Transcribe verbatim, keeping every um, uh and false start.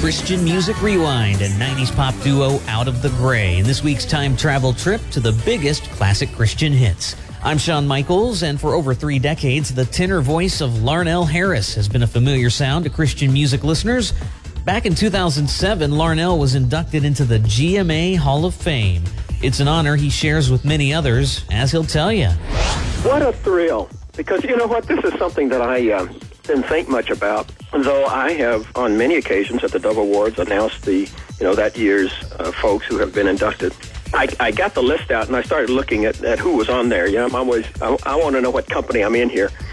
Christian Music Rewind and nineties pop duo Out of the Gray in this week's time travel trip to the biggest classic Christian hits. I'm Shawn Michaels, and for over three decades, the tenor voice of Larnell Harris has been a familiar sound to Christian music listeners. Back in two thousand seven, Larnell was inducted into the G M A Hall of Fame. It's an honor he shares with many others, as he'll tell you. What a thrill, because you know what, this is something that I uh, didn't think much about, though I have on many occasions at the Dove Awards announced the, you know, that year's uh, folks who have been inducted. I, I got the list out and I started looking at, at who was on there. You know, I'm always, I, I want to know what company I'm in here.